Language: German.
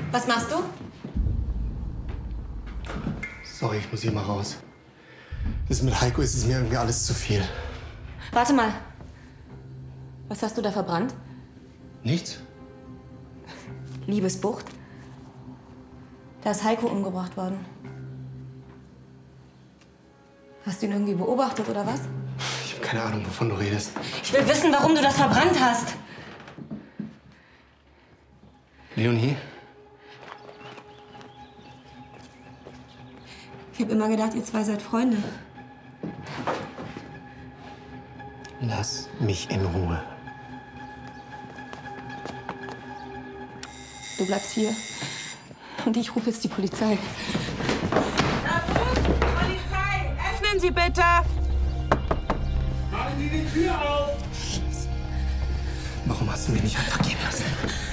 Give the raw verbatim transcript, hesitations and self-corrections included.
Was machst du? Sorry, ich muss hier mal raus. Das mit Heiko ist es mir irgendwie alles zu viel. Warte mal. Was hast du da verbrannt? Nichts? Liebesbucht? Da ist Heiko umgebracht worden. Hast du ihn irgendwie beobachtet, oder was? Ich habe keine Ahnung, wovon du redest. Ich will wissen, warum du das verbrannt hast. Leonie? Ich habe immer gedacht, ihr zwei seid Freunde. Lass mich in Ruhe. Du bleibst hier. Und ich rufe jetzt die Polizei. Polizei, öffnen Sie bitte! Machen Sie die Tür auf! Warum hast du mich nicht einfach gehen lassen?